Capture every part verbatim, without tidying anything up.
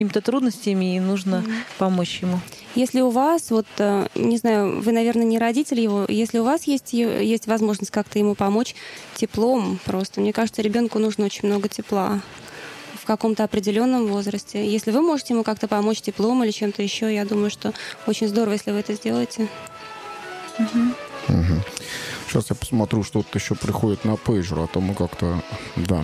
какими-то трудностями, и нужно mm-hmm. помочь ему. Если у вас, вот, не знаю, вы, наверное, не родитель его, если у вас есть, есть возможность как-то ему помочь теплом просто, мне кажется, ребенку нужно очень много тепла в каком-то определенном возрасте. Если вы можете ему как-то помочь теплом или чем-то еще, я думаю, что очень здорово, если вы это сделаете. Mm-hmm. Mm-hmm. Сейчас я посмотрю, что тут еще приходит на пейджер, а то мы как-то, да...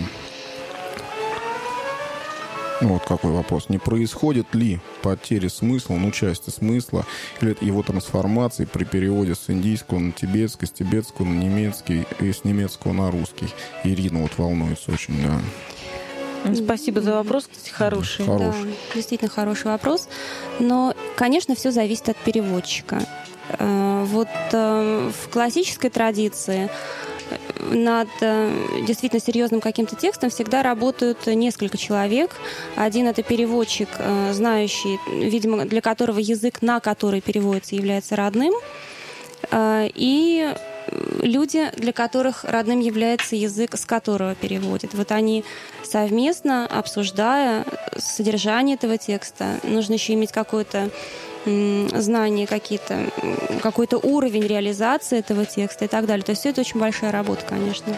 Ну, вот какой вопрос. Не происходит ли потери смысла, ну, части смысла, или его трансформации при переводе с индийского на тибетский, с тибетского на немецкий и с немецкого на русский? Ирина вот волнуется очень, да. Спасибо за вопрос, кстати, хороший. Хороший. Да, действительно хороший вопрос. Но, конечно, все зависит от переводчика. Вот в классической традиции над действительно серьезным каким-то текстом всегда работают несколько человек. Один — это переводчик, знающий, видимо, для которого язык, на который переводится, является родным. И люди, для которых родным является язык, с которого переводят. Вот они совместно, обсуждая содержание этого текста, нужно еще иметь какое-то знания, какие-то, какой-то уровень реализации этого текста и так далее. То есть все это очень большая работа, конечно.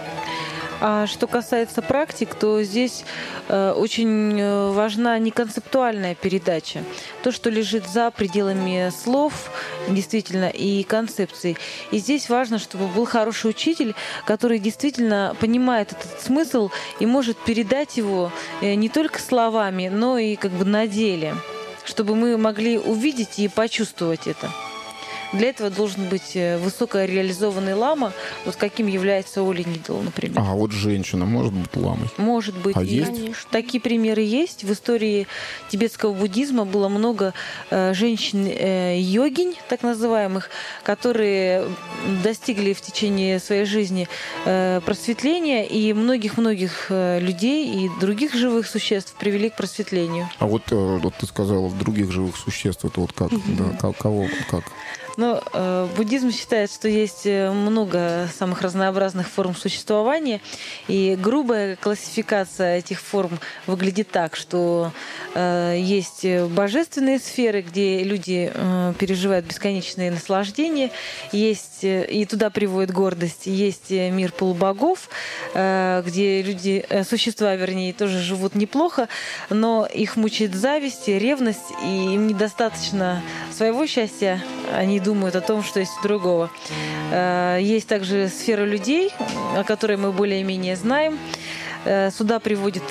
А что касается практик, то здесь э, очень важна не концептуальная передача. То, что лежит за пределами слов, действительно, и концепций. И здесь важно, чтобы был хороший учитель, который действительно понимает этот смысл и может передать его э, не только словами, но и как бы на деле, чтобы мы могли увидеть и почувствовать это. Для этого должен быть высокореализованный лама, вот каким является Оли Нидл, например. А вот женщина может быть ламой? Может быть. А и есть? Конечно. Такие примеры есть. В истории тибетского буддизма было много э, женщин-йогинь, э, так называемых, которые достигли в течение своей жизни э, просветления, и многих-многих э, людей и других живых существ привели к просветлению. А вот, э, вот ты сказала, других живых существ, это вот как? Mm-hmm. Да, кого? Как? Но э, буддизм считает, что есть много самых разнообразных форм существования, и грубая классификация этих форм выглядит так, что э, есть божественные сферы, где люди э, переживают бесконечные наслаждения, есть, и туда приводит гордость, есть мир полубогов, э, где люди, э, существа, вернее, тоже живут неплохо, но их мучает зависть, ревность, и им недостаточно своего счастья, они думают о том, что есть у другого. Есть также сфера людей, о которой мы более-менее знаем. Сюда приводит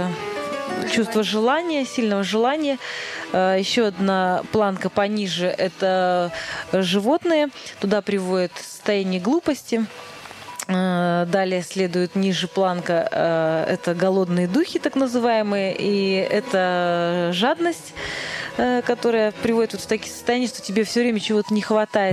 чувство желания, сильного желания. Еще одна планка пониже – это животные. Туда приводит состояние глупости. Далее следует ниже планка, это голодные духи, так называемые, и это жадность, которая приводит вот в такие состояния, что тебе все время чего-то не хватает.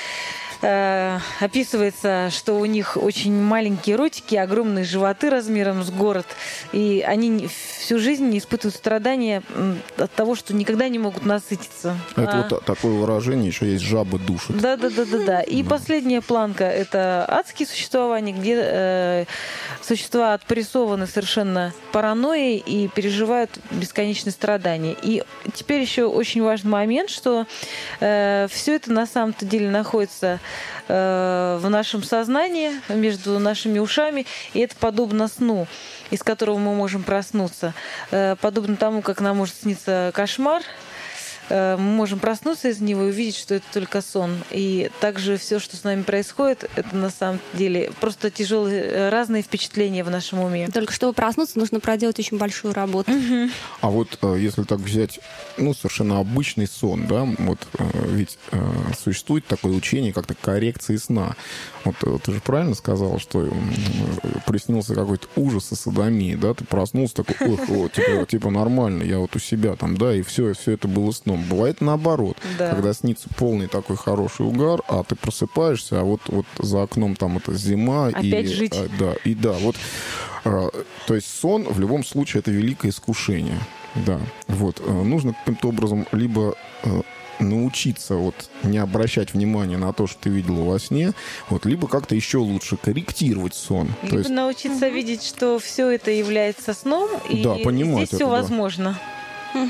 Описывается, что у них очень маленькие ротики, огромные животы размером с город, и они всю жизнь не испытывают страдания от того, что никогда не могут насытиться. Это а... вот такое выражение, еще есть жабы душат. Да, да, да, да, да. И да. Последняя планка — это адские существования, где э, существа отпрессованы совершенно паранойей и переживают бесконечные страдания. И теперь еще очень важный момент, что э, все это на самом-то деле находится в нашем сознании, между нашими ушами, и это подобно сну, из которого мы можем проснуться. Подобно тому, как нам может сниться кошмар, мы можем проснуться из него и увидеть, что это только сон. И также все, что с нами происходит, это на самом деле просто тяжелые, разные впечатления в нашем уме. Только чтобы проснуться, нужно проделать очень большую работу. Угу. А вот если так взять, ну, совершенно обычный сон, да, вот ведь существует такое учение, как-то коррекции сна. Вот ты же правильно сказала, что приснился какой-то ужас и содомии, да, ты проснулся такой, ох, о, типа, типа нормально, я вот у себя там, да, и все, все это было сном. Бывает наоборот, да. Когда снится полный такой хороший угар, а ты просыпаешься, а вот, вот за окном там это зима. Опять и, жить. А, да, и да, вот, а, то есть сон в любом случае это великое искушение, да, вот, а, нужно каким-то образом либо а, научиться вот не обращать внимания на то, что ты видела во сне, вот, либо как-то еще лучше корректировать сон. Либо то есть... научиться видеть, что все это является сном, и да, понимать здесь все это, возможно. Да. Угу.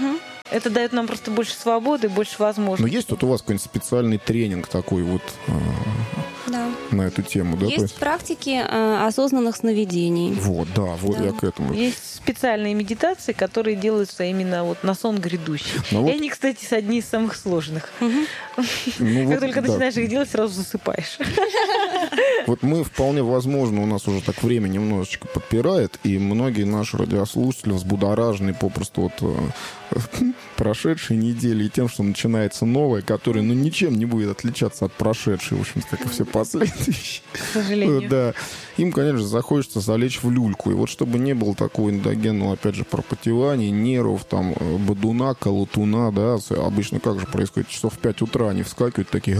Это дает нам просто больше свободы, больше возможностей. Но есть вот у вас какой-нибудь специальный тренинг такой вот да. на эту тему, да? Есть, есть практики э, осознанных сновидений. Вот, да, вот да. я к этому. Есть специальные медитации, которые делаются именно вот на сон грядущий. Ну, вот... И они, кстати, одни из самых сложных. Угу. Ну, как вот, только да. начинаешь их делать, сразу засыпаешь. Вот мы, вполне возможно, у нас уже так время немножечко подпирает, и многие наши радиослушатели взбудоражены попросту вот прошедшей недели и тем, что начинается новое, которое, ну, ничем не будет отличаться от прошедшей, в общем-то, как и все последующие. К сожалению. Да. Им, конечно, захочется залечь в люльку. И вот чтобы не было такого эндогенного, опять же, пропотевания, нервов, там, бодуна, колотуна, да, обычно как же происходит? Часов в пять утра они вскакивают такие,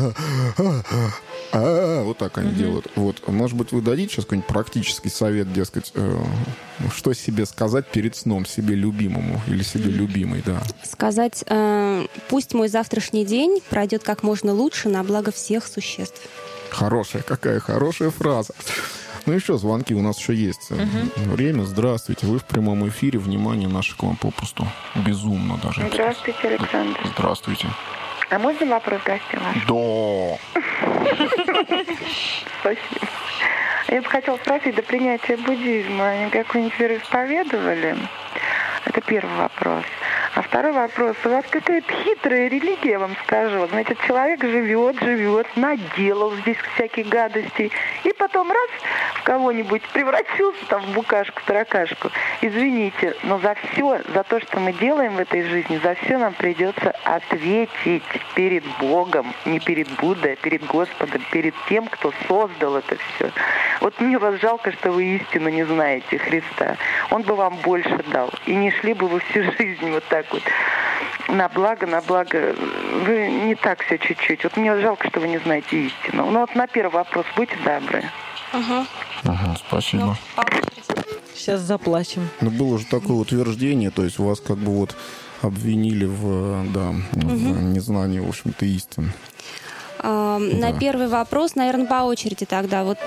а-а-а, вот так они делают. Вот. Может быть, вы дадите сейчас какой-нибудь практический совет, дескать, что себе сказать перед сном себе любимому или себе любимой, да? Сказать, э, пусть мой завтрашний день пройдет как можно лучше на благо всех существ. Хорошая, какая хорошая фраза. Ну еще звонки у нас еще есть. Угу. Время. Здравствуйте. Вы в прямом эфире. Внимание наше к вам попросту. Безумно даже. Здравствуйте, Александр. Здравствуйте. А можно вопрос гостя вашего? Да. Спасибо. Я бы хотела спросить, до принятия буддизма они какую-нибудь веру исповедовали? Это первый вопрос. А второй вопрос. У вас какая-то хитрая религия, я вам скажу. Значит, человек живет, живет, наделал здесь всяких гадостей. И потом раз в кого-нибудь превратился там в букашку-таракашку. Извините, но за все, за то, что мы делаем в этой жизни, за все нам придется ответить перед Богом. Не перед Буддой, а перед Господом, перед тем, кто создал это все. Вот мне вас жалко, что вы истину не знаете Христа. Он бы вам больше дал. И не шли бы вы всю жизнь вот так вот. На благо, на благо. Вы не так все чуть-чуть. Вот мне жалко, что вы не знаете истину. Ну вот на первый вопрос будьте добры. Ага. Ага, спасибо. Сейчас заплачем. Ну, было уже такое утверждение, то есть вас как бы вот обвинили в, да, угу. в незнании, в общем-то, истин. А, да. На первый вопрос, наверное, по очереди тогда. Вот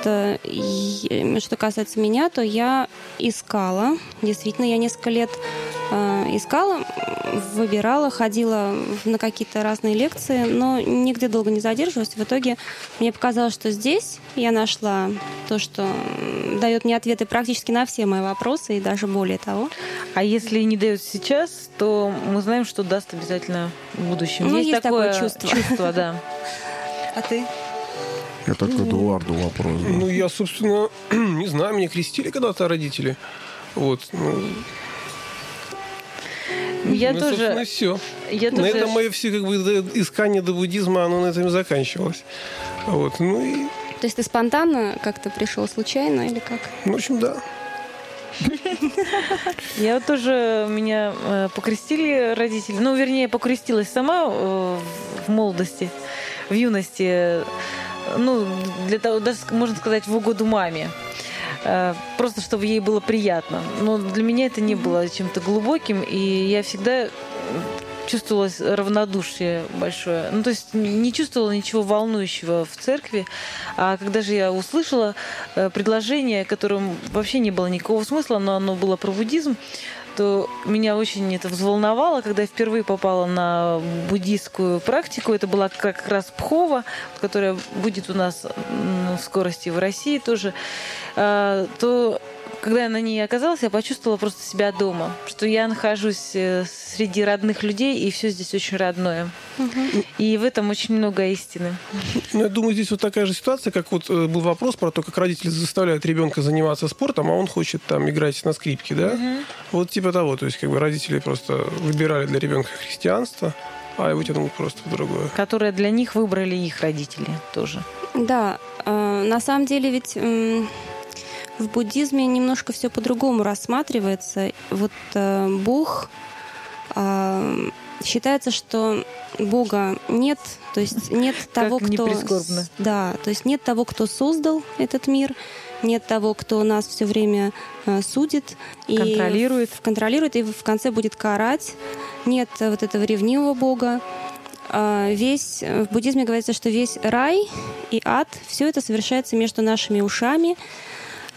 что касается меня, то я искала. Действительно, я несколько лет искала, выбирала, ходила на какие-то разные лекции, но нигде долго не задерживалась. В итоге мне показалось, что здесь я нашла то, что дает мне ответы практически на все мои вопросы, и даже более того. А если не дает сейчас, то мы знаем, что даст обязательно в будущем. Ну, есть, есть такое, такое чувство. чувство, да. А ты? Это к Эдуарду вопрос. Да? Ну, я, собственно, не знаю, меня крестили когда-то родители. Вот, ну... Я ну, тоже... все. Я на тоже... этом мое все как бы искание до буддизма, оно на этом и заканчивалось. Вот, ну и... То есть ты спонтанно как-то пришел случайно или как? Ну, в общем, да. Я вот тоже, меня покрестили родители. Ну, вернее, покрестилась сама в молодости, в юности. Ну, для того, даже, можно сказать, в угоду маме. Просто чтобы ей было приятно. Но для меня это не было чем-то глубоким, и я всегда чувствовала равнодушие большое. Ну, то есть не чувствовала ничего волнующего в церкви. А когда же я услышала предложение, которым вообще не было никакого смысла, но оно было про буддизм, то меня очень это взволновало, когда я впервые попала на буддийскую практику. Это была как раз Пхова, которая будет у нас в скорости в России тоже. То когда я на ней оказалась, я почувствовала просто себя дома, что я нахожусь среди родных людей, и все здесь очень родное. Угу. И в этом очень много истины. Ну, я думаю, здесь вот такая же ситуация, как вот был вопрос про то, как родители заставляют ребенка заниматься спортом, а он хочет там играть на скрипке, да? Угу. Вот типа того, то есть как бы родители просто выбирали для ребенка христианство, а его тянуло просто в другое. Которое для них выбрали их родители тоже. Да, э, на самом деле ведь... Э, В буддизме немножко все по-другому рассматривается. Вот э, Бог, э, считается, что Бога нет, то есть нет того, как кто... прискорбно. Да, то есть нет того, кто создал этот мир, нет того, кто нас все время э, судит. Контролирует. И, контролирует и в конце будет карать. Нет вот этого ревнивого Бога. Э, весь, в буддизме говорится, что весь рай и ад, все это совершается между нашими ушами.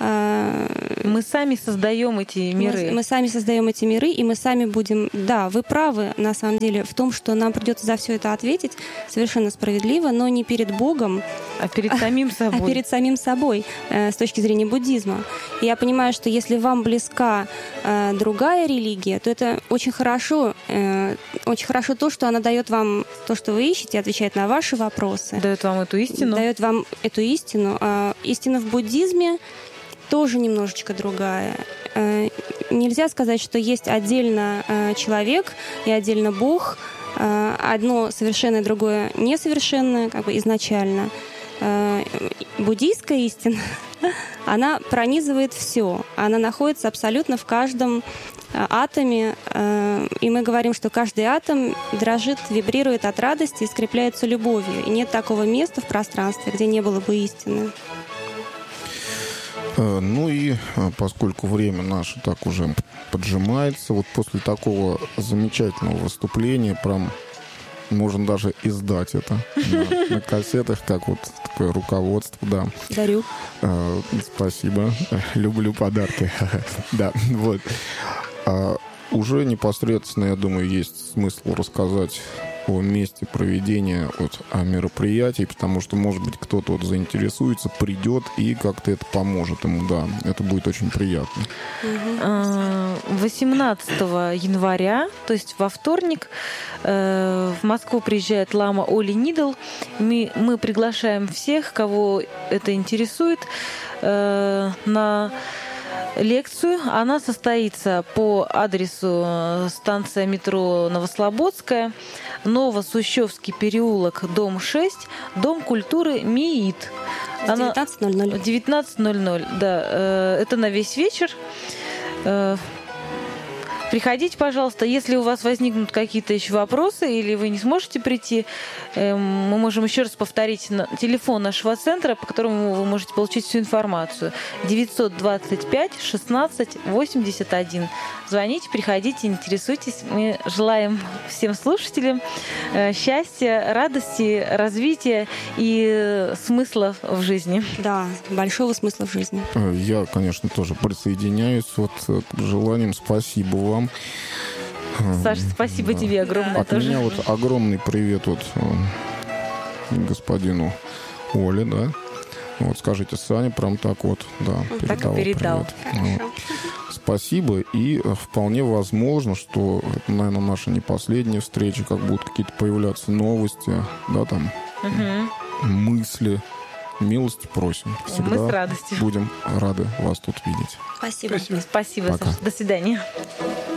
Мы сами создаем эти миры. Мы, мы сами создаем эти миры, и мы сами будем... Да, вы правы, на самом деле, в том, что нам придется за все это ответить совершенно справедливо, но не перед Богом, а перед самим собой. А перед самим собой, с точки зрения буддизма. И я понимаю, что если вам близка другая религия, то это очень хорошо, очень хорошо то, что она дает вам то, что вы ищете, отвечает на ваши вопросы. Дает вам эту истину. Дает вам эту истину. А истина в буддизме тоже немножечко другая. Нельзя сказать, что есть отдельно человек и отдельно Бог. Одно совершенное, другое несовершенное, как бы изначально. Буддийская истина, она пронизывает все. Она находится абсолютно в каждом атоме. И мы говорим, что каждый атом дрожит, вибрирует от радости и скрепляется любовью. И нет такого места в пространстве, где не было бы истины. Ну и поскольку время наше так уже поджимается, вот после такого замечательного выступления прям можно даже издать это на, на кассетах, как вот такое руководство, да. Дарю. А, спасибо. Люблю подарки. Да, вот. А уже непосредственно, я думаю, есть смысл рассказать о месте проведения вот, мероприятий, потому что, может быть, кто-то вот заинтересуется, придет и как-то это поможет ему, да. Это будет очень приятно. восемнадцатого января, то есть во вторник, в Москву приезжает лама Оли Нидл. Мы, мы приглашаем всех, кого это интересует, на лекцию. Она состоится по адресу станция метро Новослободская, Новосущевский переулок, дом шесть, Дом культуры МИИТ. девятнадцать ноль ноль. девятнадцать ноль ноль, да. Это на весь вечер. Приходите, пожалуйста. Если у вас возникнут какие-то еще вопросы или вы не сможете прийти, мы можем еще раз повторить телефон нашего центра, по которому вы можете получить всю информацию. девятьсот двадцать пять шестнадцать восемьдесят один. Звоните, приходите, интересуйтесь. Мы желаем всем слушателям счастья, радости, развития и смысла в жизни. Да, большого смысла в жизни. Я, конечно, тоже присоединяюсь вот к желаниям. Спасибо вам. Саша, спасибо да. тебе огромное. От тоже. меня вот огромный привет вот господину Оле, да. Вот скажите Сане прям так вот, да, передал. передал. Привет. Вот. Спасибо, и вполне возможно, что это, наверное, наша не последняя встреча, как будут какие-то появляться новости, да, там, угу. мысли. Милости просим. Всегда мы с радостью будем рады вас тут видеть. Спасибо. Спасибо, Спасибо Саша. До свидания.